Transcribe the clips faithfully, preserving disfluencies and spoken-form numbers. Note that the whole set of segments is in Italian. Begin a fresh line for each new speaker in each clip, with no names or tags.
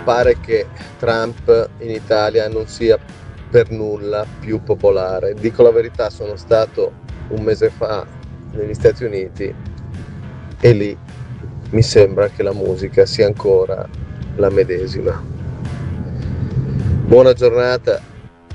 pare che Trump in Italia non sia per nulla più popolare. Dico la verità, sono stato un mese fa negli Stati Uniti e lì mi sembra che la musica sia ancora la medesima. Buona giornata.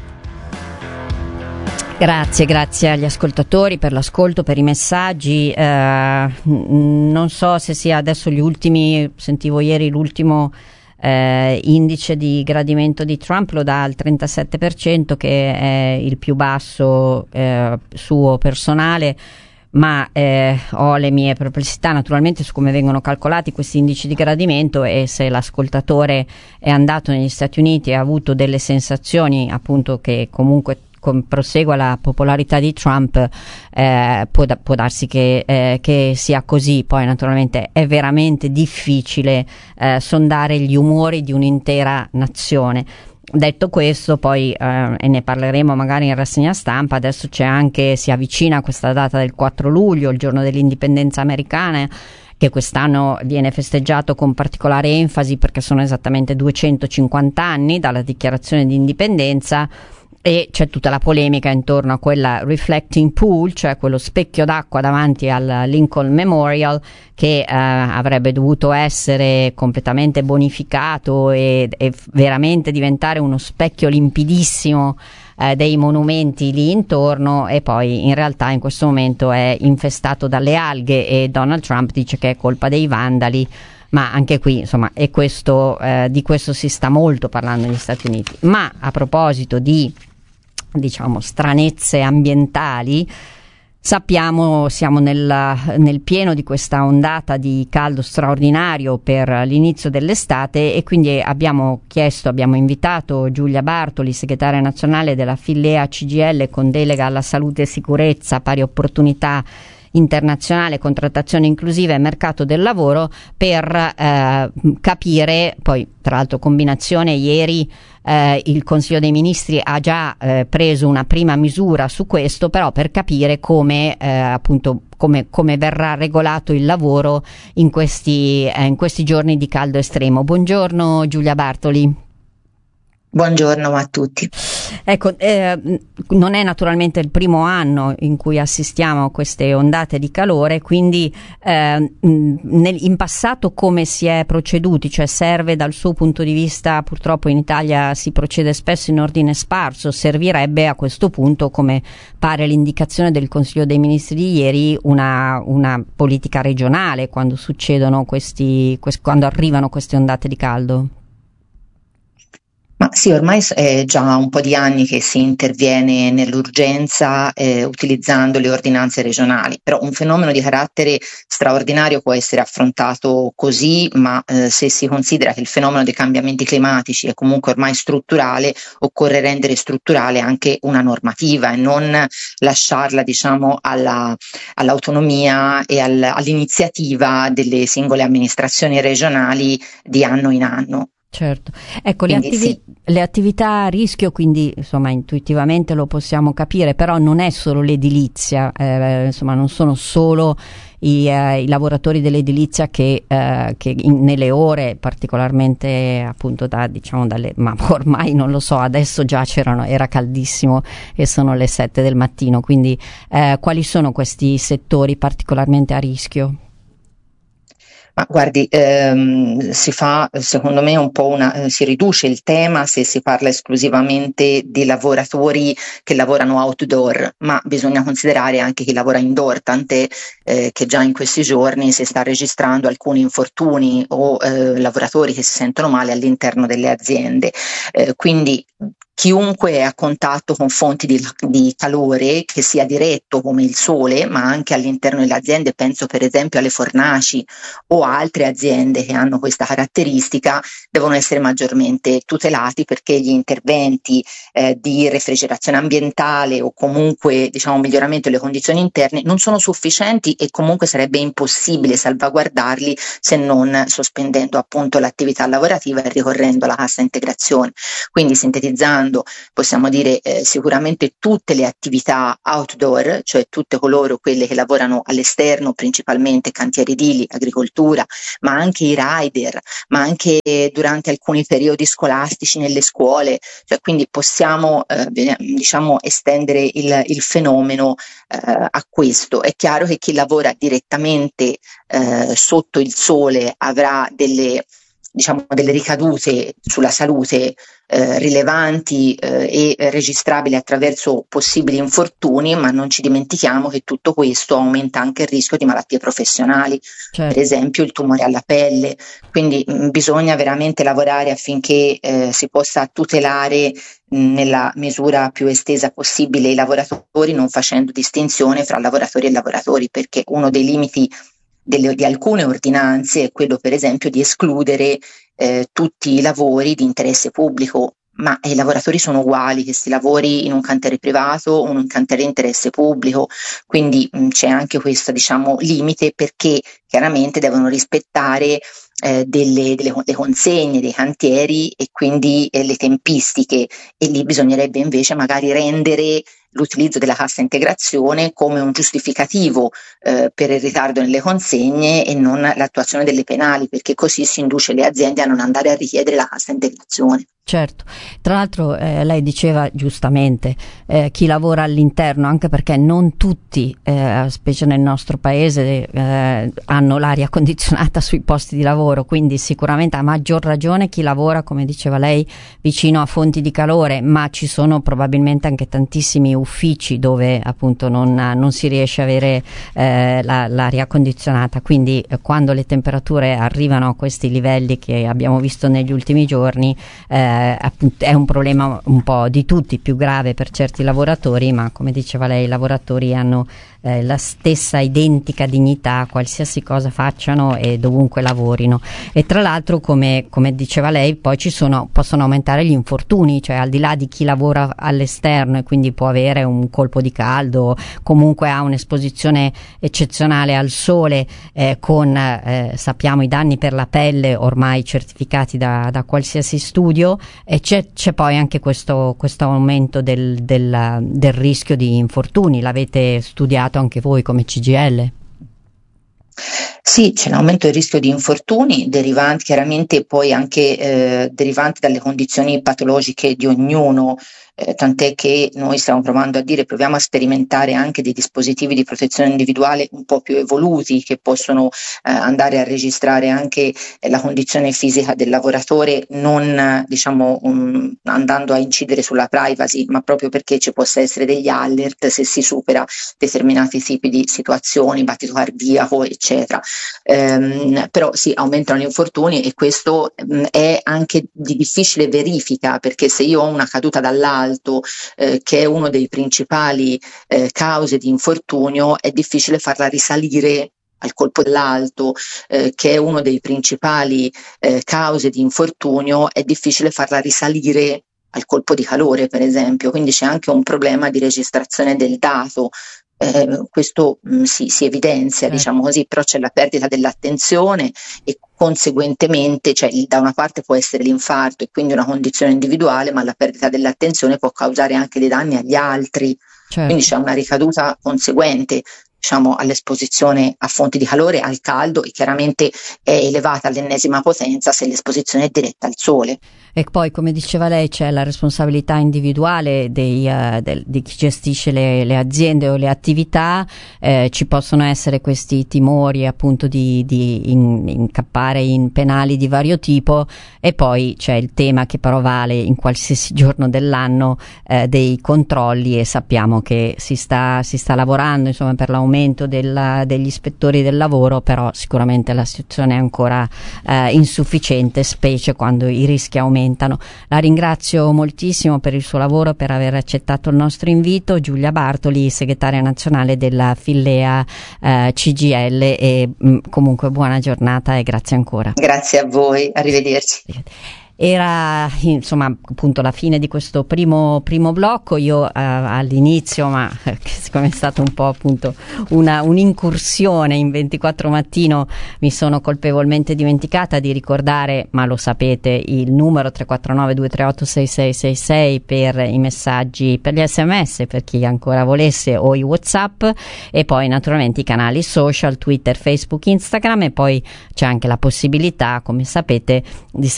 Grazie, grazie agli ascoltatori per l'ascolto, per i messaggi. Eh, non so se sia adesso gli ultimi, sentivo ieri l'ultimo eh, indice di gradimento di Trump lo dà al trentasette per cento, che è il più basso eh, suo personale, ma eh, ho le mie perplessità naturalmente su come vengono calcolati questi indici di gradimento, e se l'ascoltatore è andato negli Stati Uniti e ha avuto delle sensazioni appunto che comunque con prosegua la popolarità di Trump, eh, può, da, può darsi che, eh, che sia così. Poi naturalmente è veramente difficile eh, sondare gli umori di un'intera nazione. Detto questo, poi eh, e ne parleremo magari in rassegna stampa, adesso c'è anche, si avvicina questa data del quattro luglio, il giorno dell'indipendenza americana, che quest'anno viene festeggiato con particolare enfasi perché sono esattamente duecentocinquanta anni dalla dichiarazione di indipendenza. E c'è tutta la polemica intorno a quella reflecting pool, cioè quello specchio d'acqua davanti al Lincoln Memorial, che eh, avrebbe dovuto essere completamente bonificato e, e veramente diventare uno specchio limpidissimo eh, dei monumenti lì intorno, e poi in realtà in questo momento è infestato dalle alghe e Donald Trump dice che è colpa dei vandali. Ma anche qui, insomma, è questo, eh, di questo si sta molto parlando negli Stati Uniti. Ma a proposito di, diciamo, stranezze ambientali, sappiamo, siamo nel, nel pieno di questa ondata di caldo straordinario per l'inizio dell'estate, e quindi abbiamo chiesto, abbiamo invitato Giulia Bartoli, segretaria nazionale della Fillea C G I L con delega alla salute e sicurezza, pari opportunità internazionale, contrattazione inclusiva e mercato del lavoro, per eh, capire, poi tra l'altro combinazione ieri eh, il Consiglio dei Ministri ha già eh, preso una prima misura su questo, però per capire come eh, appunto come, come verrà regolato il lavoro in questi, eh, in questi giorni di caldo estremo. Buongiorno Giulia Bartoli.
Buongiorno a tutti.
Ecco, eh, non è naturalmente il primo anno in cui assistiamo a queste ondate di calore, quindi eh, nel, in passato come si è proceduti? Cioè serve dal suo punto di vista, purtroppo in Italia si procede spesso in ordine sparso, servirebbe a questo punto, come pare l'indicazione del Consiglio dei Ministri di ieri, una, una politica regionale quando succedono questi, quest, quando arrivano queste ondate di caldo?
Ma sì, ormai è già un po' di anni che si interviene nell'urgenza eh, utilizzando le ordinanze regionali, però un fenomeno di carattere straordinario può essere affrontato così, ma eh, se si considera che il fenomeno dei cambiamenti climatici è comunque ormai strutturale, occorre rendere strutturale anche una normativa e non lasciarla, diciamo, alla, all'autonomia e al, all'iniziativa delle singole amministrazioni regionali di anno in anno.
Certo, ecco, le, attivi- sì. le attività a rischio, quindi insomma intuitivamente lo possiamo capire, però non è solo l'edilizia, eh, insomma non sono solo i, eh, i lavoratori dell'edilizia che, eh, che in, nelle ore particolarmente appunto da diciamo dalle, ma ormai non lo so, adesso già c'erano, era caldissimo e sono le sette del mattino, quindi eh, quali sono questi settori particolarmente a rischio?
Ma guardi, ehm, si fa secondo me un po' una, eh, si riduce il tema se si parla esclusivamente di lavoratori che lavorano outdoor, ma bisogna considerare anche chi lavora indoor, tant'è eh, che già in questi giorni si sta registrando alcuni infortuni o eh, lavoratori che si sentono male all'interno delle aziende. Eh, quindi chiunque è a contatto con fonti di, di calore, che sia diretto come il sole, ma anche all'interno delle aziende, penso per esempio alle fornaci o altre aziende che hanno questa caratteristica, devono essere maggiormente tutelati, perché gli interventi eh, di refrigerazione ambientale o comunque diciamo miglioramento delle condizioni interne non sono sufficienti, e comunque sarebbe impossibile salvaguardarli se non sospendendo appunto l'attività lavorativa e ricorrendo alla cassa integrazione. Quindi, sintetizzando, mondo, possiamo dire eh, sicuramente tutte le attività outdoor, cioè tutte coloro quelle che lavorano all'esterno, principalmente cantieri edili, agricoltura, ma anche i rider, ma anche durante alcuni periodi scolastici nelle scuole, cioè quindi possiamo eh, diciamo estendere il, il fenomeno eh, a questo. È chiaro che chi lavora direttamente eh, sotto il sole avrà delle diciamo delle ricadute sulla salute eh, rilevanti eh, e registrabili attraverso possibili infortuni, ma non ci dimentichiamo che tutto questo aumenta anche il rischio di malattie professionali, certo. Per esempio il tumore alla pelle, quindi mh, bisogna veramente lavorare affinché eh, si possa tutelare mh, nella misura più estesa possibile i lavoratori, non facendo distinzione fra lavoratori e lavoratori, perché uno dei limiti Delle, di alcune ordinanze è quello per esempio di escludere eh, tutti i lavori di interesse pubblico, ma i lavoratori sono uguali che si lavori in un cantiere privato o in un cantiere di interesse pubblico, quindi mh, c'è anche questo diciamo limite, perché chiaramente devono rispettare eh, delle, delle, delle consegne dei cantieri e quindi eh, le tempistiche, e lì bisognerebbe invece magari rendere l'utilizzo della cassa integrazione come un giustificativo eh, per il ritardo nelle consegne e non l'attuazione delle penali, perché così si induce le aziende a non andare a richiedere la cassa integrazione.
Certo, tra l'altro eh, lei diceva giustamente eh, chi lavora all'interno, anche perché non tutti, eh, specie nel nostro paese, eh, hanno l'aria condizionata sui posti di lavoro, quindi sicuramente a maggior ragione chi lavora, come diceva lei, vicino a fonti di calore, ma ci sono probabilmente anche tantissimi uffici dove appunto non, non si riesce a avere eh, la, l'aria condizionata, quindi eh, quando le temperature arrivano a questi livelli che abbiamo visto negli ultimi giorni, eh, è un problema un po' di tutti, più grave per certi lavoratori, ma come diceva lei i lavoratori hanno eh, la stessa identica dignità qualsiasi cosa facciano e dovunque lavorino. E tra l'altro come, come diceva lei poi ci sono, possono aumentare gli infortuni, cioè al di là di chi lavora all'esterno e quindi può avere un colpo di caldo, comunque ha un'esposizione eccezionale al sole eh, con eh, sappiamo i danni per la pelle ormai certificati da, da qualsiasi studio, e c'è, c'è poi anche questo, questo aumento del, del, del rischio di infortuni. L'avete studiato anche voi come C G I L?
Sì, c'è l'aumento del rischio di infortuni derivanti chiaramente poi anche eh, derivanti dalle condizioni patologiche di ognuno, eh, tant'è che noi stiamo provando a dire proviamo a sperimentare anche dei dispositivi di protezione individuale un po' più evoluti che possono eh, andare a registrare anche eh, la condizione fisica del lavoratore, non diciamo um, andando a incidere sulla privacy, ma proprio perché ci possa essere degli alert se si supera determinati tipi di situazioni, battito cardiaco eccetera. Um, però sì, aumentano gli infortuni e questo um, è anche di difficile verifica, perché se io ho una caduta dall'alto eh, che è uno dei principali eh, cause di infortunio, è difficile farla risalire al colpo dall'alto eh, che è uno dei principali eh, cause di infortunio, è difficile farla risalire al colpo di calore per esempio, quindi c'è anche un problema di registrazione del dato. Eh, questo mh, si, si evidenzia, certo. Diciamo così, però c'è la perdita dell'attenzione e conseguentemente, cioè, da una parte può essere l'infarto e quindi una condizione individuale, ma la perdita dell'attenzione può causare anche dei danni agli altri, certo. Quindi c'è una ricaduta conseguente, diciamo, all'esposizione a fonti di calore, al caldo, e chiaramente è elevata all'ennesima potenza se l'esposizione è diretta al sole.
E poi, come diceva lei, c'è la responsabilità individuale dei, uh, del, di chi gestisce le, le aziende o le attività. Eh, ci possono essere questi timori appunto di, di in, incappare in penali di vario tipo, e poi c'è il tema che però vale in qualsiasi giorno dell'anno eh, dei controlli, e sappiamo che si sta, si sta lavorando insomma per l'aumento della, degli ispettori del lavoro, però sicuramente la situazione è ancora eh, insufficiente, specie quando i rischi aumentano. La ringrazio moltissimo per il suo lavoro, per aver accettato il nostro invito. Giulia Bartoli, segretaria nazionale della Fillea eh, C G I L, e mh, comunque buona giornata e grazie ancora.
Grazie a voi, arrivederci.
era insomma appunto la fine di questo primo, primo blocco. Io eh, all'inizio, ma eh, siccome è stato un po' appunto una, un'incursione in ventiquattro Mattino, mi sono colpevolmente dimenticata di ricordare, ma lo sapete, il numero tre quattro nove due tre otto sei sei sei sei per i messaggi, per gli sms, per chi ancora volesse, o i WhatsApp, e poi naturalmente i canali social, Twitter, Facebook, Instagram, e poi c'è anche la possibilità, come sapete, di